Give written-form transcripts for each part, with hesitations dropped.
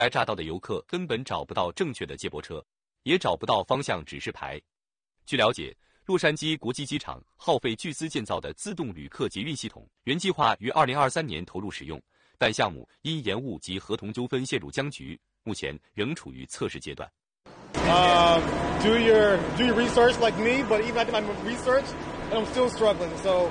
来乍到的游客根本找不到正确的接驳车，也找不到方向指示牌。据了解，洛杉矶国际机场耗费巨资建造的自动旅客捷运系统，原计划于2023年投入使用，但项目因延误及合同纠纷陷入僵局，目前仍处于测试阶段。 Do your research like me, but even I did my research and I'm still struggling. So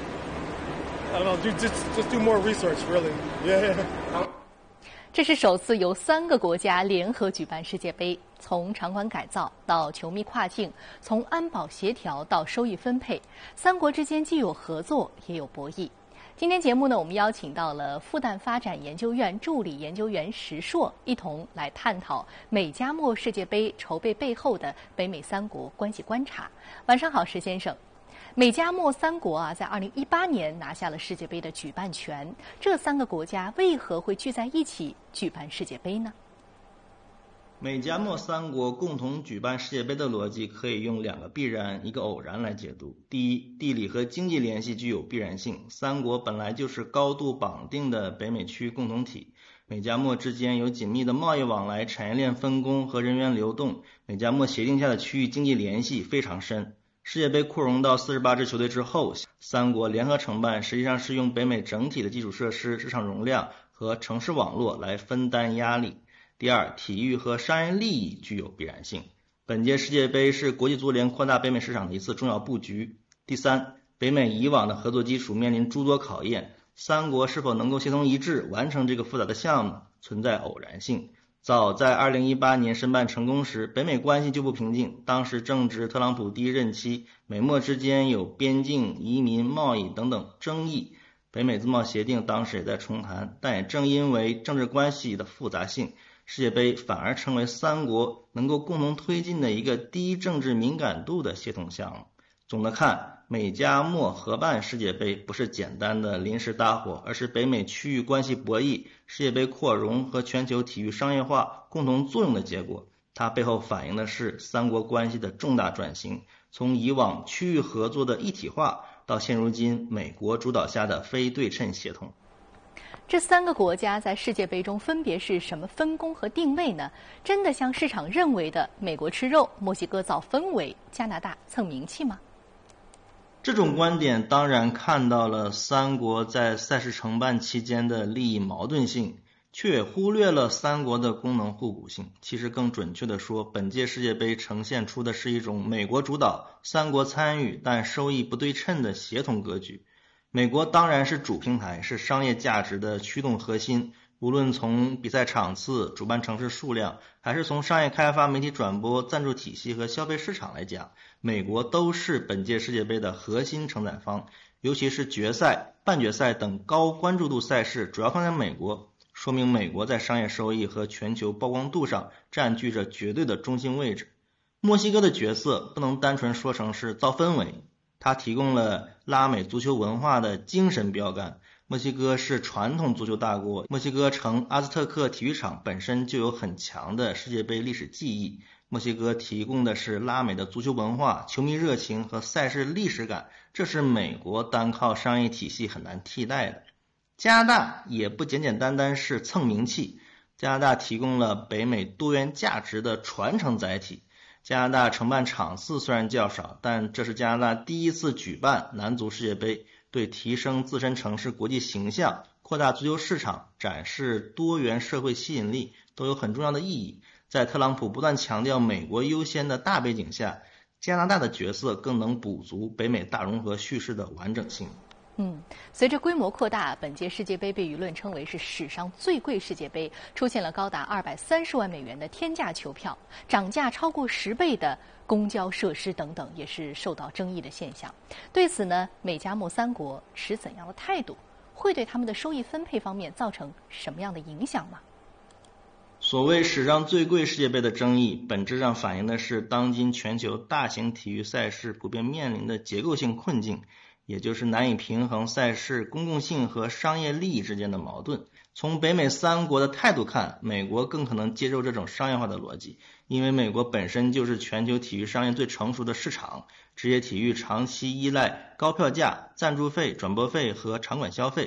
I don't know. Just do more research, really. Yeah. 这是首次由3个国家联合举办世界杯，从场馆改造到球迷跨境，从安保协调到收益分配，3国之间既有合作也有博弈。今天节目呢，我们邀请到了复旦发展研究院助理研究员石硕，一同来探讨美加墨世界杯筹备背后的北美3国关系观察。晚上好，石先生。美加墨3国在2018年拿下了世界杯的举办权。这3个国家为何会聚在一起举办世界杯呢？ 美加墨3国共同举办世界杯的逻辑可以用2个必然、1个偶然来解读。第一，地理和经济联系具有必然性，3国本来就是高度绑定的北美区共同体。美加墨之间有紧密的贸易往来、产业链分工和人员流动，美加墨协定下的区域经济联系非常深。世界杯扩容到48支球队之后，3国联合承办实际上是用北美整体的基础设施、市场容量和城市网络来分担压力。第二，体育和商业利益具有必然性。本届世界杯是国际足联扩大北美市场的一次重要布局。第三，北美以往的合作基础面临诸多考验，3国是否能够协同一致完成这个复杂的项目，存在偶然性。早在2018年申办成功时，北美关系就不平静，当时正值特朗普第一任期，美墨之间有边境、移民、贸易等等争议，北美自贸协定当时也在重谈，但也正因为政治关系的复杂性，世界杯反而成为3国能够共同推进的一个低政治敏感度的协同项目。总的看，美加墨合办世界杯不是简单的临时搭伙，而是北美区域关系博弈、世界杯扩容和全球体育商业化共同作用的结果。它背后反映的是3国关系的重大转型，从以往区域合作的一体化到现如今美国主导下的非对称协同。 这3个国家在世界杯中分别是什么分工和定位呢？真的像市场认为的美国吃肉，墨西哥造氛围，加拿大蹭名气吗？ 这种观点当然看到了3国在赛事承办期间的利益矛盾性，却忽略了3国的功能互补性。其实更准确地说，本届世界杯呈现出的是一种美国主导、3国参与但收益不对称的协同格局。美国当然是主平台，是商业价值的驱动核心，无论从比赛场次、主办城市数量，还是从商业开发、媒体转播、赞助体系和消费市场来讲，美国都是本届世界杯的核心承载方。尤其是决赛、半决赛等高关注度赛事主要放在美国，说明美国在商业收益和全球曝光度上占据着绝对的中心位置。墨西哥的角色不能单纯说成是造氛围，它提供了拉美足球文化的精神标杆。墨西哥是传统足球大国，墨西哥城阿兹特克体育场本身就有很强的世界杯历史记忆。墨西哥提供的是拉美的足球文化、球迷热情和赛事历史感，这是美国单靠商业体系很难替代的。加拿大也不简简单单是蹭名气，加拿大提供了北美多元价值的传承载体。加拿大承办场次虽然较少，但这是加拿大第一次举办男足世界杯，对提升自身城市国际形象、扩大足球市场、展示多元社会吸引力都有很重要的意义。在特朗普不断强调美国优先的大背景下，加拿大的角色更能补足北美大融合叙事的完整性。 随着规模扩大，本届世界杯被舆论称为是史上最贵世界杯，出现了高达230万美元的天价球票，涨价超过10倍的公交设施等等，也是受到争议的现象。对此呢，美加墨3国持怎样的态度？会对他们的收益分配方面造成什么样的影响吗？ 所谓史上最贵世界杯的争议，本质上反映的是当今全球大型体育赛事普遍面临的结构性困境，也就是难以平衡赛事公共性和商业利益之间的矛盾。从北美3国的态度看，美国更可能接受这种商业化的逻辑，因为美国本身就是全球体育商业最成熟的市场，职业体育长期依赖高票价、赞助费、转播费和场馆消费。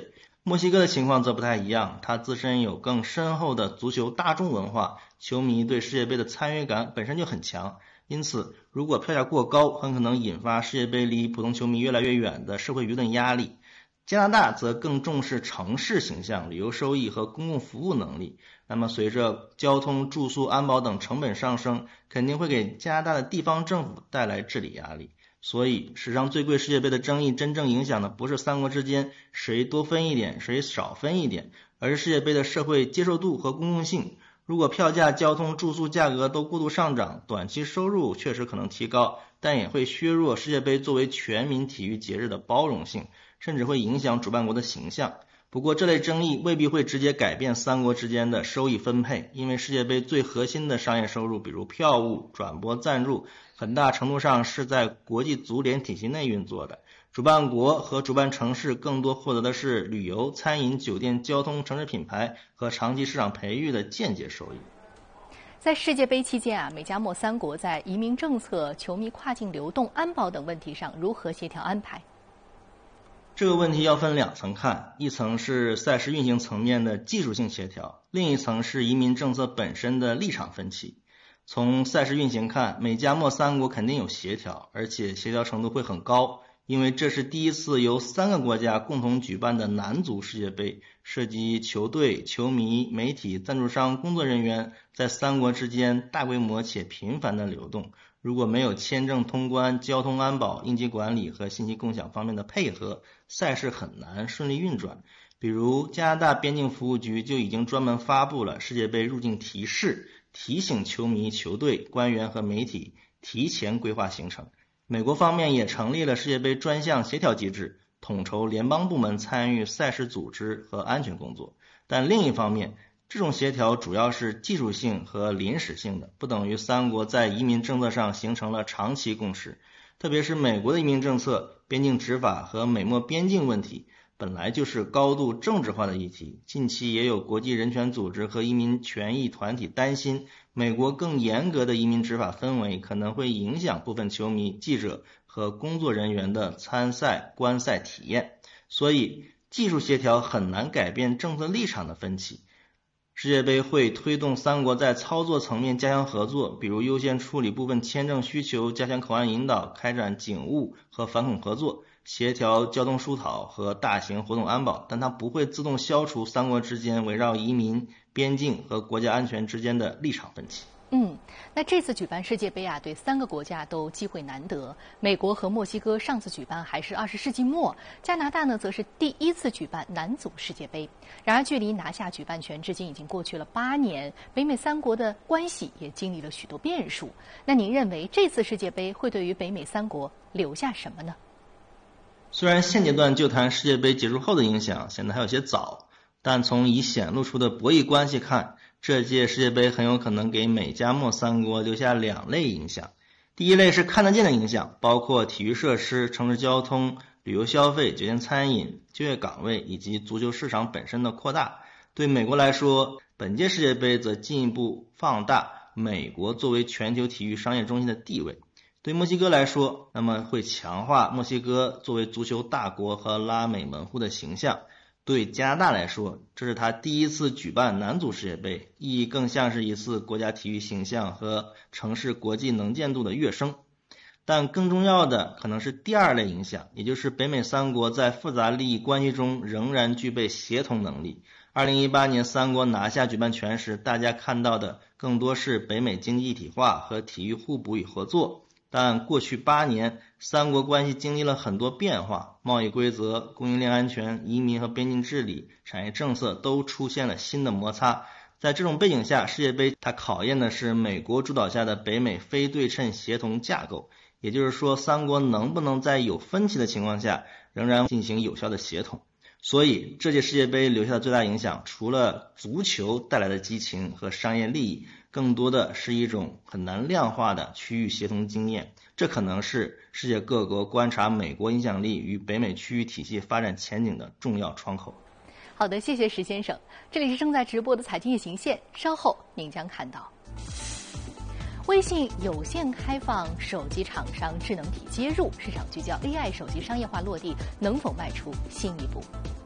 墨西哥的情况则不太一样，它自身有更深厚的足球大众文化，球迷对世界杯的参与感本身就很强，因此如果票价过高，很可能引发世界杯离普通球迷越来越远的社会舆论压力。加拿大则更重视城市形象、旅游收益和公共服务能力，那么随着交通、住宿、安保等成本上升，肯定会给加拿大的地方政府带来治理压力。所以史上最贵世界杯的争议真正影响的不是三国之间谁多分一点谁少分一点，而是世界杯的社会接受度和公共性。如果票价、交通、住宿价格都过度上涨，短期收入确实可能提高，但也会削弱世界杯作为全民体育节日的包容性，甚至会影响主办国的形象。不过这类争议未必会直接改变三国之间的收益分配，因为世界杯最核心的商业收入，比如票务、转播、赞助，很大程度上是在国际足联体系内运作的。主办国和主办城市更多获得的是旅游、餐饮、酒店、交通、城市品牌和长期市场培育的间接收益。 在世界杯期间美加墨三国在移民政策、球迷跨境流动、安保等问题上如何协调安排？ 这个问题要分两层看，一层是赛事运行层面的技术性协调，另一层是移民政策本身的立场分歧。从赛事运行看，美加墨三国肯定有协调，而且协调程度会很高，因为这是第一次由3个国家共同举办的男足世界杯，涉及球队、球迷、媒体、赞助商、工作人员在3国之间大规模且频繁的流动。如果没有签证通关、交通安保、应急管理和信息共享方面的配合，赛事很难顺利运转。比如加拿大边境服务局就已经专门发布了世界杯入境提示，提醒球迷、球队、官员和媒体提前规划行程。美国方面也成立了世界杯专项协调机制，统筹联邦部门参与赛事组织和安全工作。但另一方面，这种协调主要是技术性和临时性的，不等于三国在移民政策上形成了长期共识。特别是美国的移民政策、边境执法和美墨边境问题本来就是高度政治化的议题。近期也有国际人权组织和移民权益团体担心，美国更严格的移民执法氛围可能会影响部分球迷、记者和工作人员的参赛、观赛体验。所以技术协调很难改变政策立场的分歧。世界杯会推动三国在操作层面加强合作，比如优先处理部分签证需求，加强口岸引导，开展警务和反恐合作，协调交通疏导和大型活动安保，但它不会自动消除三国之间围绕移民、边境和国家安全之间的立场分歧。 那这次举办世界杯对3个国家都机会难得。美国和墨西哥上次举办还是20世纪末，加拿大呢则是第一次举办男足世界杯。然而距离拿下举办权至今已经过去了8年，北美3国的关系也经历了许多变数。那您认为这次世界杯会对于北美3国留下什么呢？ 虽然现阶段就谈世界杯结束后的影响显得还有些早，但从已显露出的博弈关系看，这届世界杯很有可能给美加墨3国留下2类影响。第一类是看得见的影响，包括体育设施、城市交通、旅游消费、酒店餐饮、就业岗位以及足球市场本身的扩大。对美国来说，本届世界杯则进一步放大美国作为全球体育商业中心的地位。对墨西哥来说，那么会强化墨西哥作为足球大国和拉美门户的形象。对加拿大来说，这是他第一次举办男足世界杯，意义更像是一次国家体育形象和城市国际能见度的跃升。但更重要的可能是第二类影响，也就是北美3国在复杂利益关系中仍然具备协同能力。2018年3国拿下举办权时，大家看到的更多是北美经济一体化和体育互补与合作。但过去8年3国关系经历了很多变化，贸易规则、供应链安全、移民和边境治理、产业政策都出现了新的摩擦。在这种背景下，世界杯它考验的是美国主导下的北美非对称协同架构，也就是说3国能不能在有分歧的情况下仍然进行有效的协同。所以这届世界杯留下的最大影响，除了足球带来的激情和商业利益，更多的是一种很难量化的区域协同经验。这可能是世界各国观察美国影响力与北美区域体系发展前景的重要窗口。 好的，谢谢石先生。这里是正在直播的财经夜行线，稍后您将看到微信有限开放手机厂商智能体接入，市场聚焦 AI 手机商业化落地能否迈出新一步。